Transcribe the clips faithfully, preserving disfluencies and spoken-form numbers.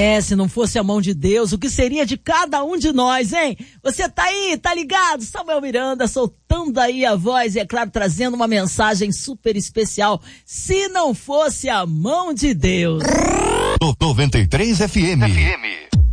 É, se não fosse a mão de Deus, o que seria de cada um de nós, hein? Você tá aí, tá ligado? Samuel Miranda soltando aí a voz e, é claro, trazendo uma mensagem super especial. Se não fosse a mão de Deus. noventa e três F M. F M.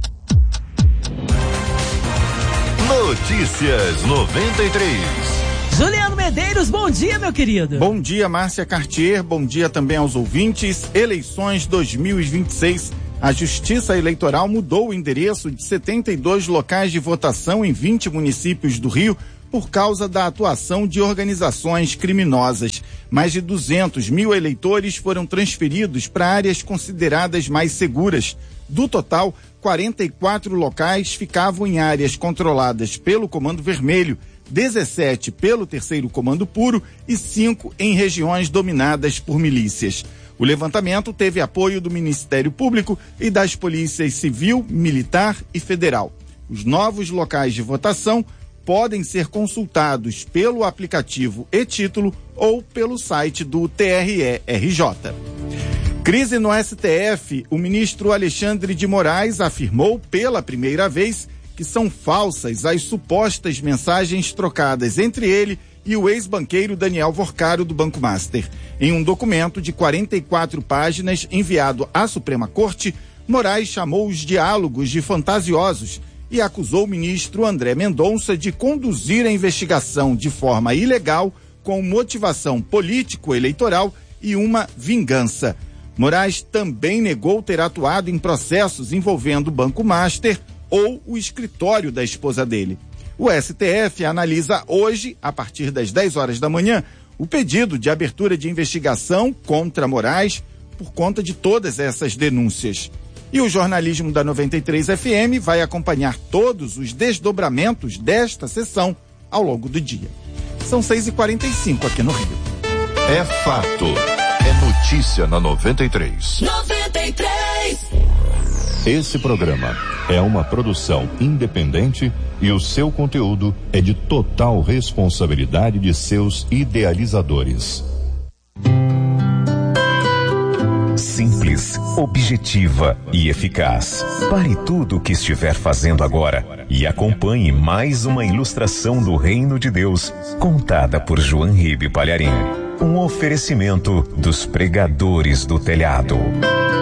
Notícias noventa e três. Juliano Medeiros, bom dia, meu querido. Bom dia, Márcia Cartier, bom dia também aos ouvintes. Eleições dois mil e vinte e seis. A Justiça Eleitoral mudou o endereço de setenta e dois locais de votação em vinte municípios do Rio por causa da atuação de organizações criminosas. Mais de duzentos mil eleitores foram transferidos para áreas consideradas mais seguras. Do total, quarenta e quatro locais ficavam em áreas controladas pelo Comando Vermelho, dezessete pelo Terceiro Comando Puro e cinco em regiões dominadas por milícias. O levantamento teve apoio do Ministério Público e das polícias Civil, Militar e Federal. Os novos locais de votação podem ser consultados pelo aplicativo e-Título ou pelo site do T R E R J. Crise no S T F. O ministro Alexandre de Moraes afirmou pela primeira vez que são falsas as supostas mensagens trocadas entre ele e o ex-banqueiro Daniel Vorcaro do Banco Master. Em um documento de quarenta e quatro páginas enviado à Suprema Corte, Moraes chamou os diálogos de fantasiosos e acusou o ministro André Mendonça de conduzir a investigação de forma ilegal, com motivação político-eleitoral e uma vingança. Moraes também negou ter atuado em processos envolvendo o Banco Master ou o escritório da esposa dele. O S T F analisa hoje, a partir das dez horas da manhã, o pedido de abertura de investigação contra Moraes por conta de todas essas denúncias. E o jornalismo da noventa e três F M vai acompanhar todos os desdobramentos desta sessão ao longo do dia. São seis e quarenta e cinco aqui no Rio. É fato. É notícia na noventa e três. noventa e três. Esse programa é uma produção independente e o seu conteúdo é de total responsabilidade de seus idealizadores. Simples, objetiva e eficaz. Pare tudo o que estiver fazendo agora e acompanhe mais uma ilustração do Reino de Deus, contada por João Ribe Palharim. Um oferecimento dos pregadores do telhado.